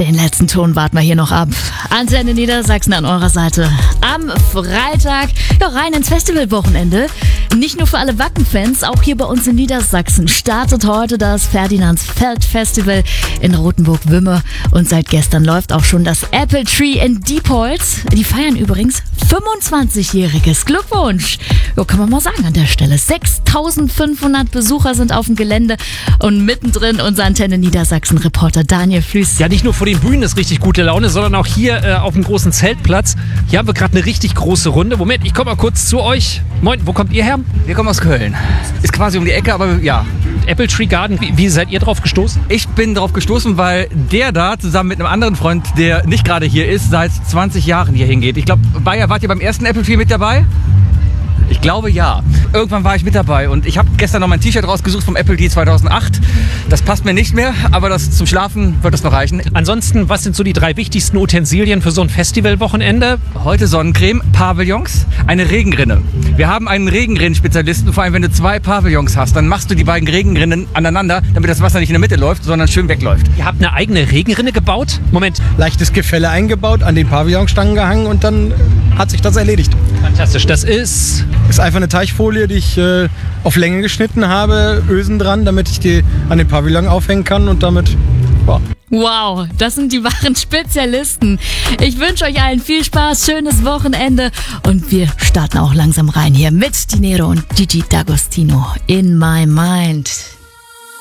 Den letzten Ton warten wir hier noch ab. Antenne Niedersachsen an eurer Seite. Am Freitag, rein ins Festivalwochenende. Nicht nur für alle Wacken-Fans, auch hier bei uns in Niedersachsen startet heute das Ferdinandsfeld-Festival in Rothenburg-Wümme. Und seit gestern läuft auch schon das Apple Tree in Diepholz. Die feiern übrigens 25-jähriges. Glückwunsch! Kann man mal sagen an der Stelle. 6.500 Besucher sind auf dem Gelände und mittendrin unser Antenne Niedersachsen-Reporter Daniel Flüß. Ja, nicht nur vor den Bühnen ist richtig gute Laune, sondern auch hier auf dem großen Zeltplatz. Hier haben wir gerade eine richtig große Runde. Moment, ich komme mal kurz zu euch. Moin, wo kommt ihr her? Wir kommen aus Köln. Ist quasi um die Ecke, aber ja. Apple Tree Garden, wie seid ihr drauf gestoßen? Ich bin drauf gestoßen, weil der da zusammen mit einem anderen Freund, der nicht gerade hier ist, seit 20 Jahren hier hingeht. Ich glaube, wart ihr beim ersten Apple Tree mit dabei? Ich glaube, ja. Irgendwann war ich mit dabei und ich habe gestern noch mein T-Shirt rausgesucht vom Apple Tree 2008. Das passt mir nicht mehr, aber das zum Schlafen wird das noch reichen. Ansonsten, was sind so die 3 wichtigsten Utensilien für so ein Festivalwochenende? Heute Sonnencreme, Pavillons, eine Regenrinne. Wir haben einen Regenrinnen-Spezialisten, vor allem wenn du 2 Pavillons hast, dann machst du die beiden Regenrinnen aneinander, damit das Wasser nicht in der Mitte läuft, sondern schön wegläuft. Ihr habt eine eigene Regenrinne gebaut? Moment. Leichtes Gefälle eingebaut, an den Pavillonstangen gehangen und dann hat sich das erledigt. Fantastisch, das ist einfach eine Teichfolie, die ich auf Länge geschnitten habe, Ösen dran, damit ich die an den Pavillon aufhängen kann und damit, Wow, das sind die wahren Spezialisten. Ich wünsche euch allen viel Spaß, schönes Wochenende und wir starten auch langsam rein hier mit Dinero und Gigi D'Agostino in My Mind.